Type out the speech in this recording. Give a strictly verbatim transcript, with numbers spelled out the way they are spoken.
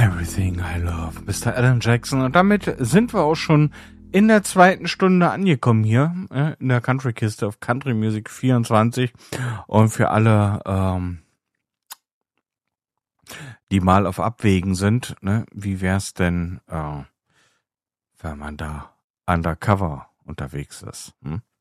Everything I Love, Mister Alan Jackson. Und damit sind wir auch schon in der zweiten Stunde angekommen hier äh, in der Country-Kiste auf Country Music vierundzwanzig. Und für alle, ähm, die mal auf Abwägen sind, ne, wie wär's denn, äh, wenn man da undercover unterwegs ist? Hm?